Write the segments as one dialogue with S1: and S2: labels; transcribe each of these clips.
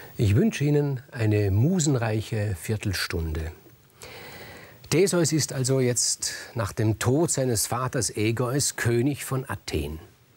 S1: Ich wünsche Ihnen eine musenreiche Viertelstunde. Theseus ist also jetzt nach dem Tod seines Vaters Egeus König von Athen.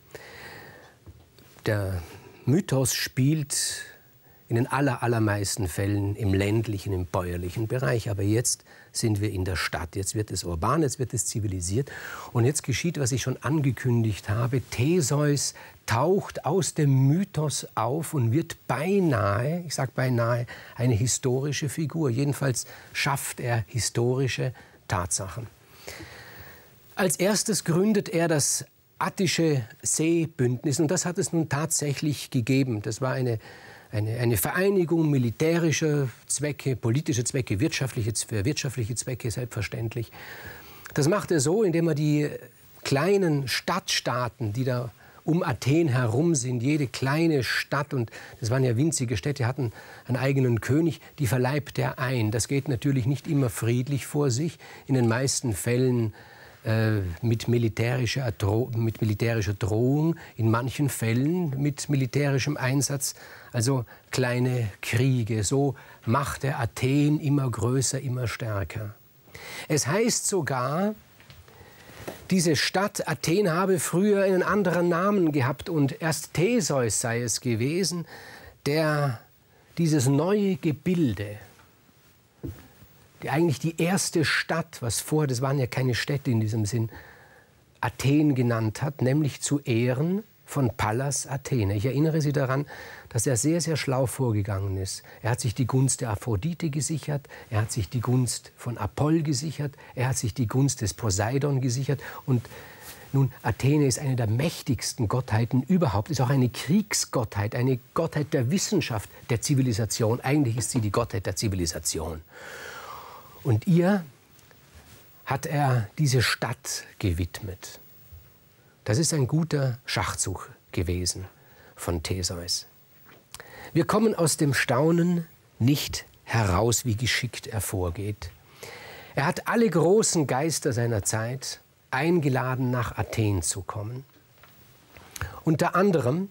S1: Der Mythos spielt in den allermeisten Fällen im ländlichen, im bäuerlichen Bereich. Aber jetzt sind wir in der Stadt. Jetzt wird es urban, jetzt wird es zivilisiert. Und jetzt geschieht, was ich schon angekündigt habe. Theseus taucht aus dem Mythos auf und wird beinahe, ich sage beinahe, eine historische Figur. Jedenfalls schafft er historische Tatsachen. Als erstes gründet er das attische Seebündnis. Und das hat es nun tatsächlich gegeben. Das war eine Vereinigung militärischer Zwecke, politischer Zwecke, wirtschaftliche Zwecke selbstverständlich. Das macht er so, indem er die kleinen Stadtstaaten, die da um Athen herum sind, jede kleine Stadt, und das waren ja winzige Städte, hatten einen eigenen König, die verleibt er ein. Das geht natürlich nicht immer friedlich vor sich, in den meisten Fällen mit militärischer Drohung, in manchen Fällen mit militärischem Einsatz, also kleine Kriege. So macht er Athen immer größer, immer stärker. Es heißt sogar, diese Stadt Athen habe früher einen anderen Namen gehabt und erst Theseus sei es gewesen, der dieses neue Gebilde, eigentlich die erste Stadt, das waren ja keine Städte in diesem Sinn, Athen genannt hat, nämlich zu Ehren von Pallas Athene. Ich erinnere Sie daran, dass er sehr, sehr schlau vorgegangen ist. Er hat sich die Gunst der Aphrodite gesichert, er hat sich die Gunst von Apoll gesichert, er hat sich die Gunst des Poseidon gesichert. Und nun, Athene ist eine der mächtigsten Gottheiten überhaupt, ist auch eine Kriegsgottheit, eine Gottheit der Wissenschaft, der Zivilisation. Eigentlich ist sie die Gottheit der Zivilisation. Und ihr hat er diese Stadt gewidmet. Das ist ein guter Schachzug gewesen von Theseus. Wir kommen aus dem Staunen nicht heraus, wie geschickt er vorgeht. Er hat alle großen Geister seiner Zeit eingeladen, nach Athen zu kommen. Unter anderem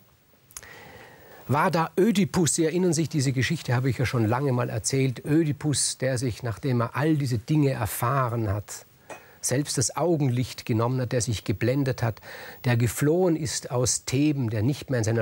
S1: war da Ödipus, Sie erinnern sich, diese Geschichte habe ich ja schon lange mal erzählt, Ödipus, der sich, nachdem er all diese Dinge erfahren hat, selbst das Augenlicht genommen hat, der sich geblendet hat, der geflohen ist aus Theben, der nicht mehr in seiner